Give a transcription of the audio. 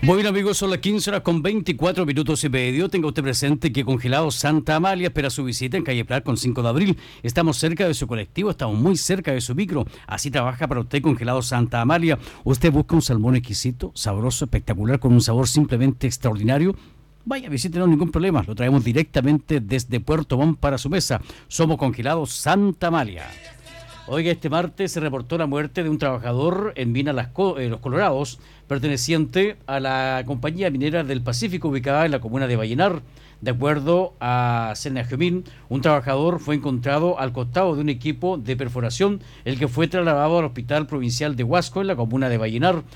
Muy bien, amigos, son las 15 horas con 24 minutos y medio. Tenga usted presente que Congelados Santa Amalia espera su visita en calle Prat con 5 de abril. Estamos cerca de su colectivo, estamos muy cerca de su micro. Así trabaja para usted Congelados Santa Amalia. Usted busca un salmón exquisito, sabroso, espectacular, con un sabor simplemente extraordinario. Vaya, visítenos, ningún problema. Lo traemos directamente desde Puerto Montt para su mesa. Somos Congelados Santa Amalia. Oiga, este martes se reportó la muerte de un trabajador en Mina Los Colorados, perteneciente a la compañía minera del Pacífico ubicada en la comuna de Vallenar. De acuerdo a Senajemín, un trabajador fue encontrado al costado de un equipo de perforación, el que fue trasladado al Hospital Provincial de Huasco en la comuna de Vallenar.